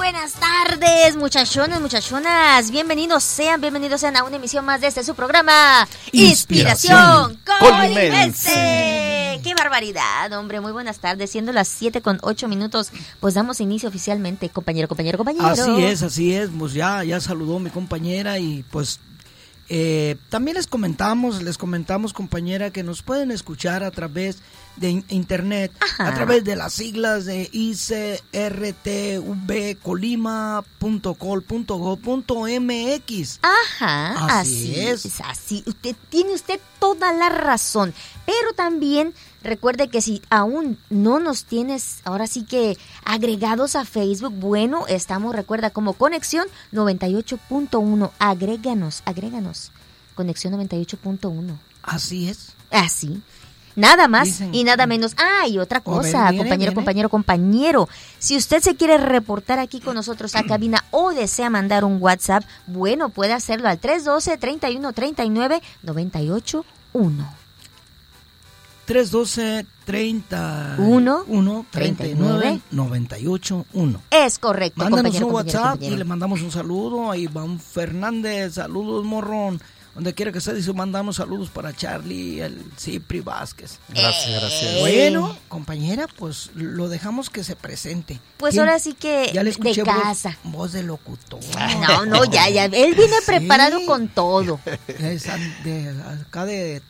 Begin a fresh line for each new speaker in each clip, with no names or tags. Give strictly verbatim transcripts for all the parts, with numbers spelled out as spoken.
buenas tardes, muchachones, muchachonas. Bienvenidos sean, bienvenidos sean a una emisión más de este su programa Inspiración, Inspiración Colimense. ¡Qué barbaridad, hombre! Muy buenas tardes. Siendo las siete con ocho minutos, pues damos inicio oficialmente, compañero, compañero, compañero.
Así es, así es. Pues ya, ya saludó mi compañera y pues eh, también les comentamos, les comentamos, compañera, que nos pueden escuchar a través de in- internet, Ajá. a través de las siglas de I C R T V colima punto col punto gob punto m x.
Ajá, así, así es. es. Así, usted tiene usted toda la razón. Pero también recuerde que si aún no nos tienes, ahora sí que agregados a Facebook, bueno, estamos, recuerda, como Conexión noventa y ocho punto uno. Agréganos, agréganos. Conexión noventa y ocho punto uno.
Así es.
Así. Nada más
Dicen,
y nada menos. Ah, y otra cosa,
viene,
compañero,
viene.
compañero, compañero. Si usted se quiere reportar aquí con nosotros a cabina o desea mandar un WhatsApp, bueno, puede hacerlo al tres uno dos, treinta y uno, treinta y nueve, noventa y ocho uno.
tres uno dos, treinta y
uno,
treinta y nueve, noventa y ocho uno.
Es correcto,
Mándanos
compañero,
un
compañero,
WhatsApp
compañero.
y le mandamos un saludo a Iván Fernández. Saludos, morrón. Donde quiera que esté, dice, mandamos saludos para Charlie, el Cipri Vázquez.
Gracias, gracias.
Bueno, compañera, pues lo dejamos que se presente.
Pues
¿Quién?
ahora sí que
Ya le escuché
de
voz,
casa.
voz de locutor.
No, no, ya, ya. Él viene
Sí.
preparado con todo.
De, San- de acá de,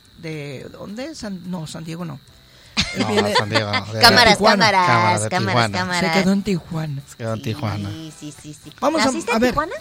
de ¿dónde? San, no, San Diego no. Él
No,
viene-
San Diego. de-
Cámaras,
Tijuana.
cámaras,
Cámara de
cámaras,
Tijuana.
cámaras.
Se quedó en Tijuana.
Se quedó en Tijuana.
Sí, sí, sí, sí.
Vamos a-
¿Naciste
a
en
ver.
Tijuana?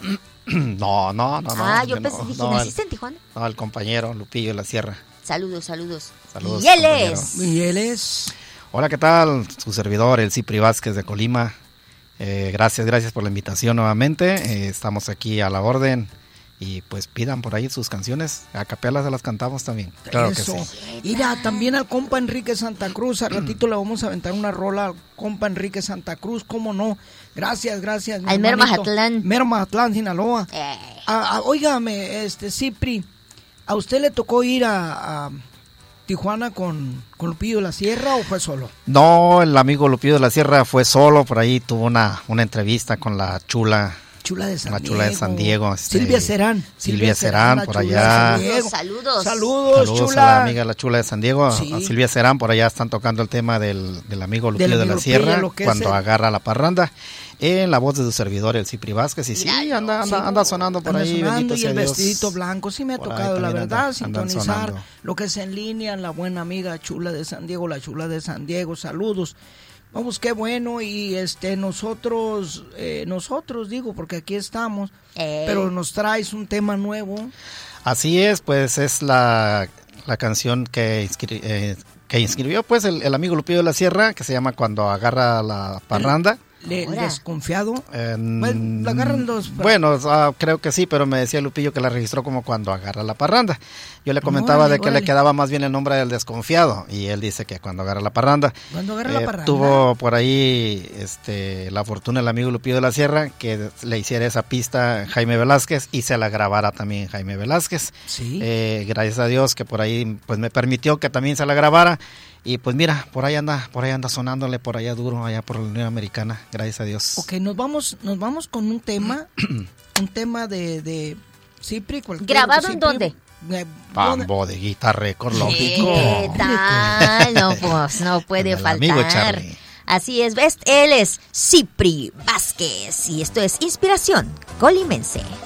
No, no, no, no.
Ah, yo
no,
pensé, dije,
no,
¿naciste
el,
en Tijuana?
no, el compañero Lupillo de la Sierra.
Saludos, saludos.
Saludos,
Y él
compañero.
es.
Y él es...
Hola, ¿qué tal? Su servidor, el Cipri Vázquez de Colima. Eh, gracias, gracias por la invitación nuevamente. Eh, estamos aquí a la orden. Y pues pidan por ahí sus canciones. A capela se las cantamos también. Claro
Eso.
que sí.
Mira, también al compa Enrique Santa Cruz. Al ratito le vamos a aventar una rola al compa Enrique Santa Cruz. ¿Cómo no? Gracias, gracias. mi
Al mero
hermanito.
Mazatlán.
Mero Mazatlán, Sinaloa.
Eh.
Ah, ah, óigame, este, Cipri, ¿a usted le tocó ir a, a Tijuana con, con Lupillo de la Sierra o fue solo?
No, el amigo Lupillo de la Sierra fue solo. Por ahí tuvo una, una entrevista con la chula.
Chula de San
La
Diego.
chula de San Diego, este,
Silvia Serán.
Silvia Serán,
la
por
chula de
allá.
San Diego.
Saludos,
Saludos,
Saludos
chula.
a la amiga La Chula de San Diego,
Sí.
a Silvia Serán, por allá están tocando el tema del, del amigo Lupillo
Del
de
amigo
la
Lupillo,
Sierra,
lo que es
cuando
el-
agarra la parranda, en la voz de su servidor, el Cipri Vázquez, y sí,
Mira,
anda, anda,
Sí,
anda sonando por
anda
ahí,
sonando,
bendito
y
sea
el
Dios.
vestidito blanco, sí me ha
Por ahí
tocado, la
también
verdad,
anda- andan
sintonizar
sonando.
lo que es en línea, la buena amiga Chula de San Diego, la Chula de San Diego, saludos. Vamos, qué bueno, y este nosotros, eh, nosotros digo, porque aquí estamos,
Eh.
pero nos traes un tema nuevo.
Así es, pues es la, la canción que, inscri- eh, que inscribió pues el, el amigo Lupillo de la Sierra, que se llama Cuando agarra la parranda.
Le,
Ahora.
desconfiado.
Eh,
Bueno, la agarran los...
Bueno, ah, creo que sí, pero me decía Lupillo que la registró como Cuando agarra la parranda. Yo le comentaba
Órale,
de que
órale.
le quedaba más bien el nombre del desconfiado y él dice que Cuando agarra la parranda.
Cuando agarra la
Eh,
parranda.
Tuvo por ahí este, la fortuna el amigo Lupillo de la Sierra que le hiciera esa pista Jaime Velázquez y se la grabara también Jaime Velázquez.
Sí.
Eh, gracias a Dios que por ahí pues me permitió que también se la grabara. Y pues mira, por ahí anda, por ahí anda sonándole por allá duro, allá por la Unión Americana, gracias a Dios.
Ok, nos vamos, nos vamos con un tema, un tema de, de Cipri. cualquier-
¿Grabado en
Cipri,
dónde?
eh, ¿dónde?
Bambo de guitarra record, lógico.
¿Qué tal? No, pues no puede
Con el amigo
faltar.
Charlie.
Así es, ¿ves? Él es Cipri Vázquez y esto es Inspiración Colimense.